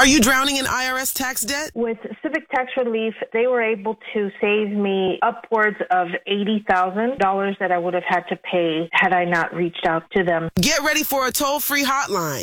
Are you drowning in IRS tax debt? With Civic Tax Relief, they were able to save me upwards of $80,000 that I would have had to pay had I not reached out to them. Get ready for a toll-free hotline.